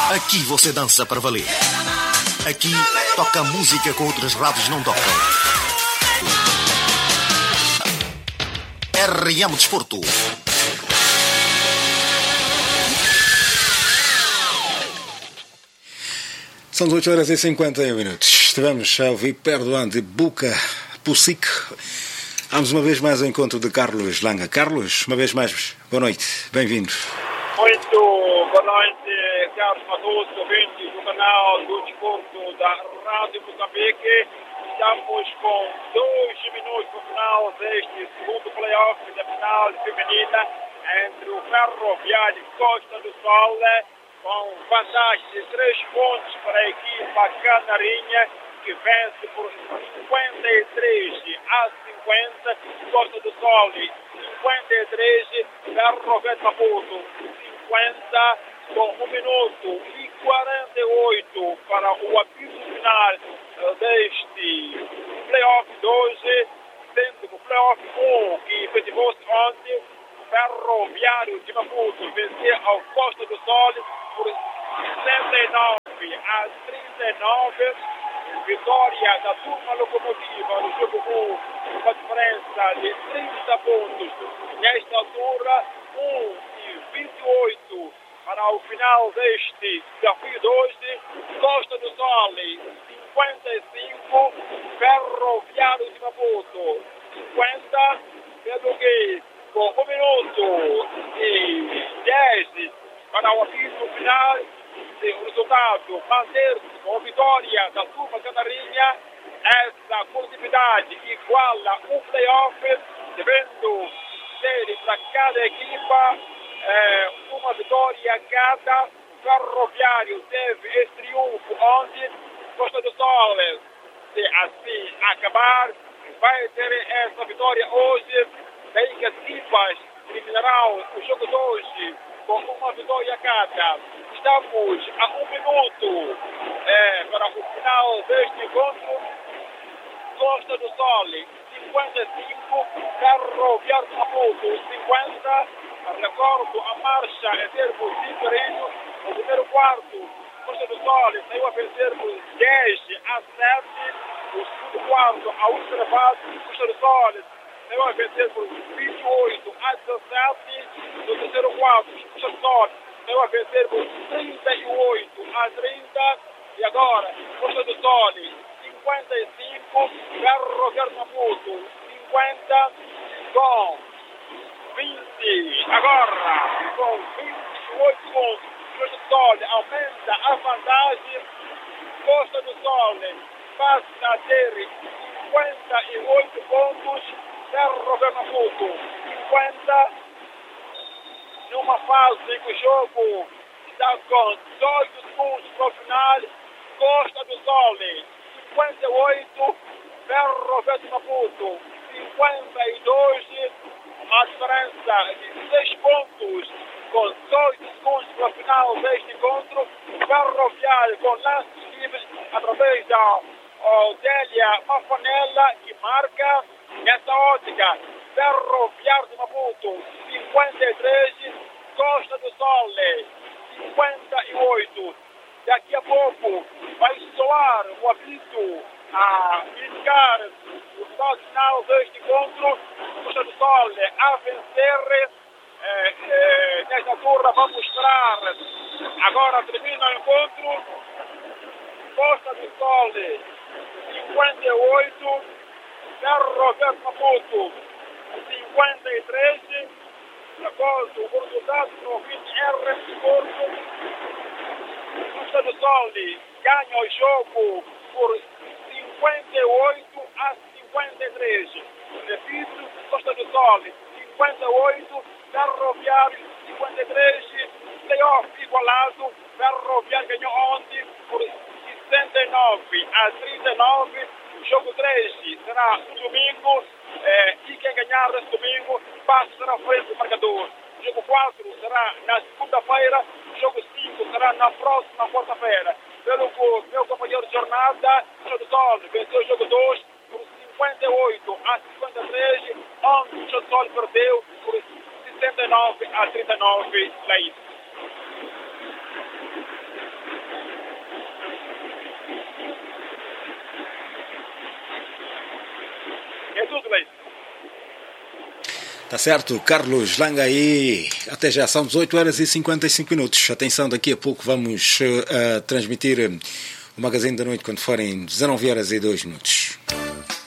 Aqui você dança para valer. Aqui toca música que outras rádios não tocam. RM Desporto. São 8h50. Estivemos a ouvir Perdoan de Buca Pusic. Vamos uma vez mais ao encontro de Carlos Langa. Carlos, uma vez mais, boa noite, bem-vindo. Muito boa noite, Carlos Matoso, ouvintes do canal do Desporto da Rádio Moçambique. Estamos com 2 minutos para o final deste segundo play-off da final feminina entre o Ferroviário Costa do Sol, com vantagem de 3 pontos para a equipa canarinha, que vence por 53-50, Costa do Sol 53, Ferroviário Maputo 50, com 1 minuto e 48 para o apito final deste playoff 2, sendo que o playoff 1, que efetivou-se ontem, o Ferroviário de Maputo venceu ao Costa do Sol por 69-39, vitória da turma locomotiva no jogo 1, uma diferença de 30 pontos. Nesta altura, 1:28 para o final deste desafio de hoje. Costa do Sol 55, Ferroviário de Maputo 50, pelo que com 1 minuto e 10 para o apito final, o resultado manter-se com a vitória da turma canarinha. Essa coletividade iguala o play-off, devendo ser para cada equipa uma vitória cada. O Ferroviário teve esse triunfo ontem. Costa do Sol, se assim acabar, vai ter essa vitória hoje. Daí que as equipas terminarão o jogo de hoje com uma vitória cada. Estamos a 1 minuto para o final deste encontro. Costa do Sol 55, Ferroviário de Maputo 50. Recordo a marcha em termos diferentes. No primeiro quarto, Costa do Sol saiu a vencer por 10-7. No segundo quarto, a última fase, Costa do Sol saiu a vencer por 28-17. No terceiro quarto, Costa do Sol saiu a vencer por 38-30. E agora, Costa do Sol 55, Ferroviário de Maputo 50, com 20, agora com 28 pontos. Costa do Sol aumenta a vantagem. Costa do Sol passa a ter 58 pontos. Ferroviário de Maputo 50, numa fase em que o jogo está com 18 segundos para o final. Costa do Sol 58, Ferroviário de Maputo 52, uma diferença de 6 pontos com 18 segundos para o final deste encontro. Ferroviário com lances livres através da Odélia Mafanella, que marca nessa ótica. Ferroviário de Maputo 53, Costa do Sol 58. Daqui a pouco vai soar o apito a indicar o resultado final deste encontro. Costa do Sol a vencer. Nesta altura vamos mostrar. Agora termina o encontro. Costa do Sol 58, Ferroviário de Maputo 53. De acordo com o resultado do ouvinte RM Desporto, Costa do Sol ganha o jogo por 58-53. Repito, Costa do Sol 58, Ferroviário 53. Playoff igualado. Ferroviário ganhou ontem por 69-39. O jogo 3 será no domingo. E quem ganhar esse domingo passa à frente do marcador. O jogo 4 será na segunda-feira. O jogo 5 será na próxima quarta-feira. Pelo que meu companheiro de jornada, Costa do Sol, venceu o jogo 2 por 58-53, onde o Costa do Sol perdeu por 69-39. Laís. Tá certo, Carlos Langa aí. Até já são 18 horas e 55 minutos. Atenção, daqui a pouco vamos transmitir o Magazine da Noite quando forem 19 horas e 2 minutos.